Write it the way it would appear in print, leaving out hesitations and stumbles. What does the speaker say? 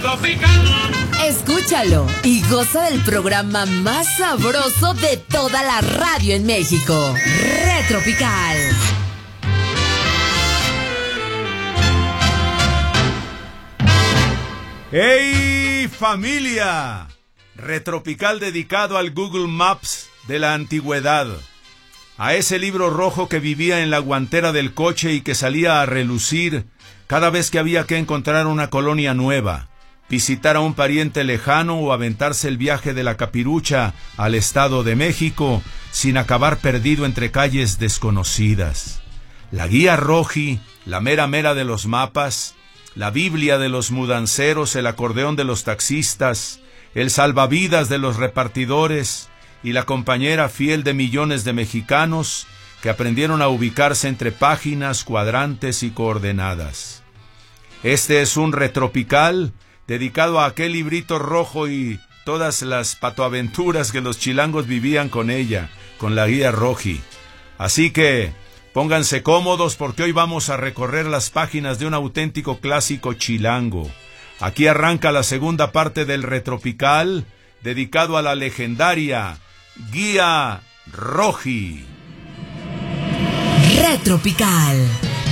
Escúchalo y goza del programa más sabroso de toda la radio en México. Retropical. ¡Hey, familia! Retropical dedicado al Google Maps de la antigüedad. A ese libro rojo que vivía en la guantera del coche y que salía a relucir cada vez que había que encontrar una colonia nueva, visitar a un pariente lejano o aventarse el viaje de la Capirucha al Estado de México sin acabar perdido entre calles desconocidas. La guía roji, la mera mera de los mapas, la Biblia de los mudanceros, el acordeón de los taxistas, el salvavidas de los repartidores y la compañera fiel de millones de mexicanos que aprendieron a ubicarse entre páginas, cuadrantes y coordenadas. Este es un retropical dedicado a aquel librito rojo y todas las patoaventuras que los chilangos vivían con ella, con la guía roji. Así que pónganse cómodos porque hoy vamos a recorrer las páginas de un auténtico clásico chilango. Aquí arranca la segunda parte del retropical, dedicado a la legendaria Guía Roji. Retropical.